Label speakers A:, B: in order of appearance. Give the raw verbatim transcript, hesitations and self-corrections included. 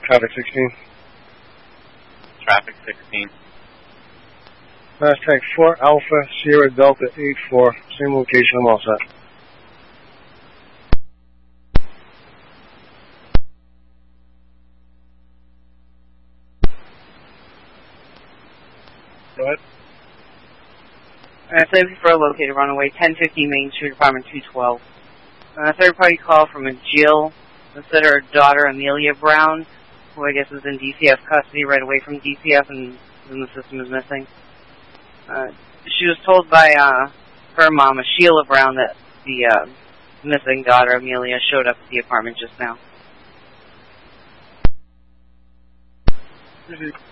A: Traffic sixteen.
B: Traffic sixteen.
A: Last tank four Alpha Sierra Delta eight four. Same location, I'm all set. Go ahead.
C: Uh, seventy-four located runaway ten fifteen Main Street, apartment two twelve. Uh, third party call from a Jill, instead of her daughter Amelia Brown, who I guess is in D C F custody right away from D C F and, and the system is missing. Uh, she was told by uh, her mama, Sheila Brown, that the uh, missing daughter Amelia showed up at the apartment just now.
A: Mm-hmm.